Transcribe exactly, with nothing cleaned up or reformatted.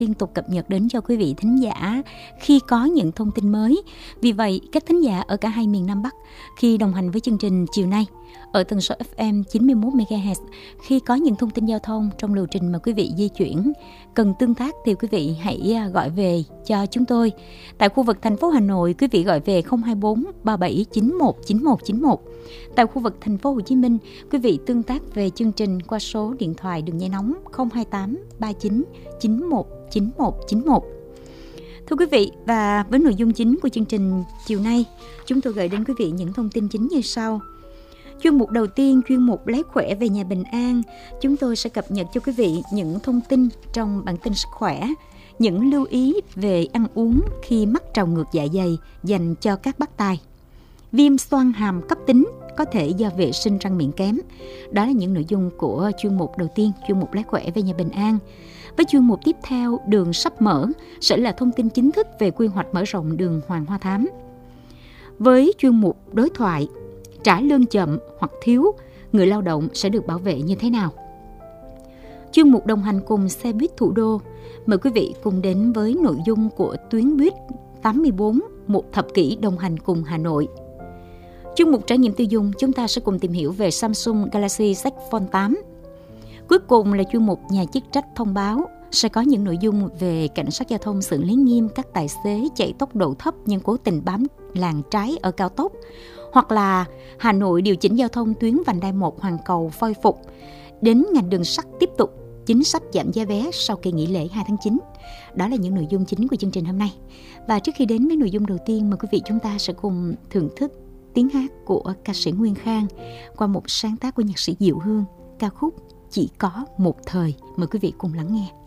liên tục cập nhật đến cho quý vị thính giả khi có những thông tin mới. Vì vậy, các thính giả ở cả hai miền Nam Bắc khi đồng hành với chương trình chiều nay ở tần số ép em chín mươi mốt mê ga héc, khi có những thông tin giao thông trong lộ trình mà quý vị di chuyển cần tương tác thì quý vị hãy gọi về cho chúng tôi. Tại khu vực thành phố Hà Nội, quý vị gọi về không hai bốn ba bảy chín một chín một chín một. Tại khu vực thành phố Hồ Chí Minh, quý vị tương tác về chương trình qua số điện thoại đường dây nóng không hai tám ba chín chín một chín một chín một. Thưa quý vị, và với nội dung chính của chương trình chiều nay, chúng tôi gửi đến quý vị những thông tin chính như sau. Chuyên mục đầu tiên, chuyên mục Lấy khỏe về nhà bình an, chúng tôi sẽ cập nhật cho quý vị những thông tin trong bản tin sức khỏe, những lưu ý về ăn uống khi mắc trào ngược dạ dày dành cho các bác tài. Viêm xoang hàm cấp tính có thể do vệ sinh răng miệng kém. Đó là những nội dung của chuyên mục đầu tiên, chuyên mục Lấy khỏe về nhà bình an. Với chuyên mục tiếp theo, đường sắp mở, sẽ là thông tin chính thức về quy hoạch mở rộng đường Hoàng Hoa Thám. Với chuyên mục đối thoại, trả lương chậm hoặc thiếu, người lao động sẽ được bảo vệ như thế nào? Chuyên mục đồng hành cùng xe buýt thủ đô, mời quý vị cùng đến với nội dung của tuyến buýt tám mươi bốn, một thập kỷ đồng hành cùng Hà Nội. Chuyên mục trải nghiệm tiêu dùng, chúng ta sẽ cùng tìm hiểu về Samsung Galaxy Z Fold tám. Cuối cùng là chuyên mục nhà chức trách thông báo, sẽ có những nội dung về cảnh sát giao thông xử lý nghiêm các tài xế chạy tốc độ thấp nhưng cố tình bám làn trái ở cao tốc, hoặc là Hà Nội điều chỉnh giao thông tuyến vành đai một Hoàng Cầu phôi phục, đến ngành đường sắt tiếp tục chính sách giảm giá vé sau kỳ nghỉ lễ hai tháng chín. Đó là những nội dung chính của chương trình hôm nay. Và trước khi đến với nội dung đầu tiên, mời quý vị chúng ta sẽ cùng thưởng thức tiếng hát của ca sĩ Nguyên Khang qua một sáng tác của nhạc sĩ Diệu Hương, ca khúc Chỉ có một thời. Mời quý vị cùng lắng nghe.